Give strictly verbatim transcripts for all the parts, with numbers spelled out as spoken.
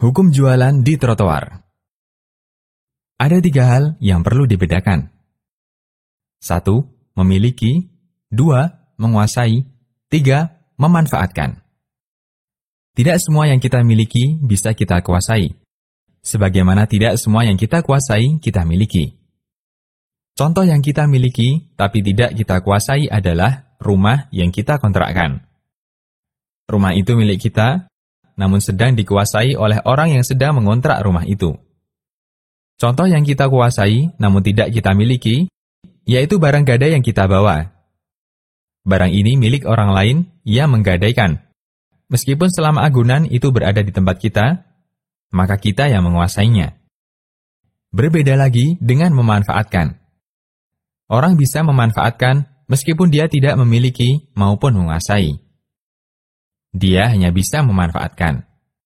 Hukum jualan di trotoar. Ada tiga hal yang perlu dibedakan. Satu, memiliki. Dua, menguasai. Tiga, memanfaatkan. Tidak semua yang kita miliki bisa kita kuasai. Sebagaimana tidak semua yang kita kuasai kita miliki. Contoh yang kita miliki tapi tidak kita kuasai adalah rumah yang kita kontrakkan. Rumah itu milik kita, namun sedang dikuasai oleh orang yang sedang mengontrak rumah itu. Contoh yang kita kuasai, namun tidak kita miliki, yaitu barang gadai yang kita bawa. Barang ini milik orang lain yang menggadaikan. Meskipun selama agunan itu berada di tempat kita, maka kita yang menguasainya. Berbeda lagi dengan memanfaatkan. Orang bisa memanfaatkan meskipun dia tidak memiliki maupun menguasai. Dia hanya bisa memanfaatkan.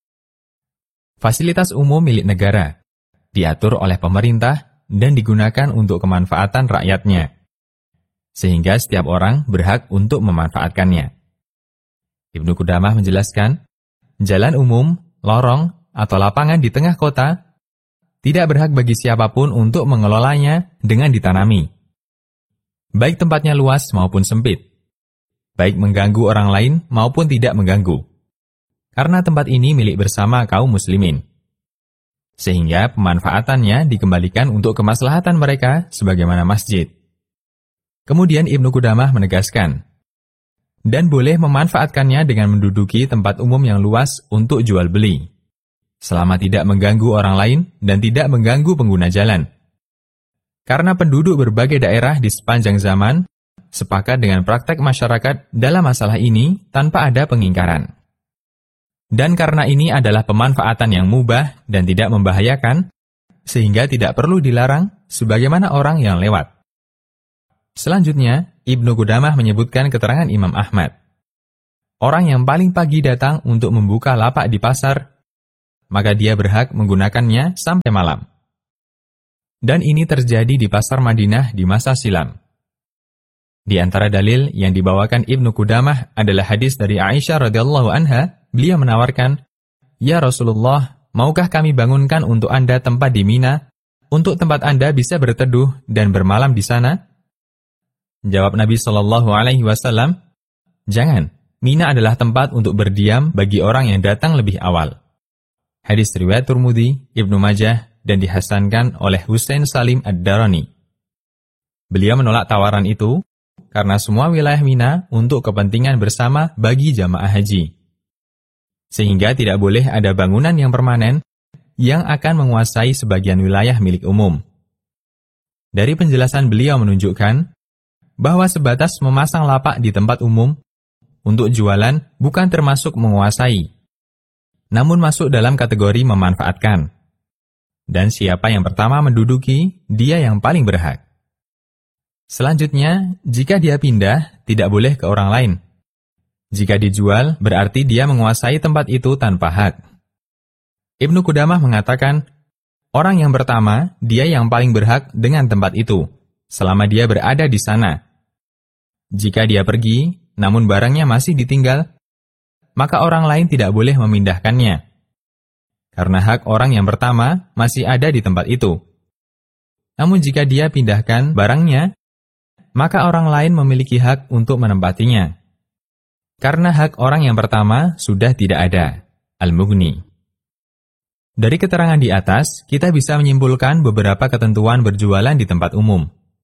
Fasilitas umum milik negara, diatur oleh pemerintah dan digunakan untuk kemanfaatan rakyatnya, sehingga setiap orang berhak untuk memanfaatkannya. Ibnu Qudamah menjelaskan, jalan umum, lorong, atau lapangan di tengah kota tidak berhak bagi siapapun untuk mengelolanya dengan ditanami. Baik tempatnya luas maupun sempit. Baik mengganggu orang lain maupun tidak mengganggu. Karena tempat ini milik bersama kaum muslimin. Sehingga pemanfaatannya dikembalikan untuk kemaslahatan mereka sebagaimana masjid. Kemudian Ibnu Qudamah menegaskan, dan boleh memanfaatkannya dengan menduduki tempat umum yang luas untuk jual beli, selama tidak mengganggu orang lain dan tidak mengganggu pengguna jalan. Karena penduduk berbagai daerah di sepanjang zaman sepakat dengan praktek masyarakat dalam masalah ini tanpa ada pengingkaran. Dan karena ini adalah pemanfaatan yang mubah dan tidak membahayakan, sehingga tidak perlu dilarang sebagaimana orang yang lewat. Selanjutnya, Ibnu Qudamah menyebutkan keterangan Imam Ahmad. Orang yang paling pagi datang untuk membuka lapak di pasar, maka dia berhak menggunakannya sampai malam. Dan ini terjadi di pasar Madinah di masa silam. Di antara dalil yang dibawakan Ibnu Qudamah adalah hadis dari Aisyah radhiyallahu anha. Beliau menawarkan, "Ya Rasulullah, maukah kami bangunkan untuk Anda tempat di Mina, untuk tempat Anda bisa berteduh dan bermalam di sana?" Jawab Nabi shallallahu alaihi wasallam, "Jangan, Mina adalah tempat untuk berdiam bagi orang yang datang lebih awal." Hadis riwayat Tirmidzi, Ibnu Majah, dan dihasankan oleh Husain Salim Ad-Darani. Beliau menolak tawaran itu, karena semua wilayah Mina untuk kepentingan bersama bagi jamaah haji. Sehingga tidak boleh ada bangunan yang permanen yang akan menguasai sebagian wilayah milik umum. Dari penjelasan beliau menunjukkan bahwa sebatas memasang lapak di tempat umum untuk jualan bukan termasuk menguasai, namun masuk dalam kategori memanfaatkan. Dan siapa yang pertama menduduki, dia yang paling berhak. Selanjutnya, jika dia pindah, tidak boleh ke orang lain. Jika dijual, berarti dia menguasai tempat itu tanpa hak. Ibnu Qudamah mengatakan, orang yang pertama, dia yang paling berhak dengan tempat itu, selama dia berada di sana. Jika dia pergi, namun barangnya masih ditinggal, maka orang lain tidak boleh memindahkannya. Karena hak orang yang pertama masih ada di tempat itu. Namun jika dia pindahkan barangnya, maka orang lain memiliki hak untuk menempatinya. Karena hak orang yang pertama sudah tidak ada. Al-Mughni. Dari keterangan di atas, kita bisa menyimpulkan beberapa ketentuan berjualan di tempat umum.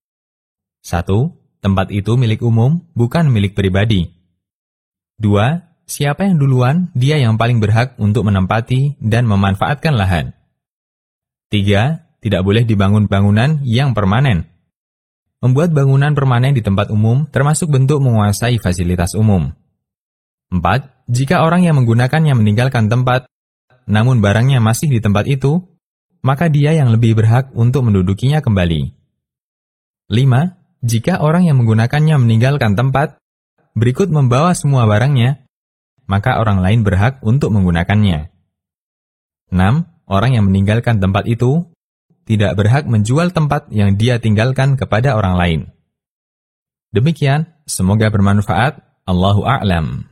Satu, tempat itu milik umum, bukan milik pribadi. Dua, siapa yang duluan, dia yang paling berhak untuk menempati dan memanfaatkan lahan. Tiga, tidak boleh dibangun bangunan yang permanen. Membuat bangunan permanen di tempat umum termasuk bentuk menguasai fasilitas umum. Empat, jika orang yang menggunakannya meninggalkan tempat, namun barangnya masih di tempat itu, maka dia yang lebih berhak untuk mendudukinya kembali. Lima, jika orang yang menggunakannya meninggalkan tempat, berikut membawa semua barangnya, maka orang lain berhak untuk menggunakannya. Enam, orang yang meninggalkan tempat itu tidak berhak menjual tempat yang dia tinggalkan kepada orang lain. Demikian, semoga bermanfaat. Allahu a'lam.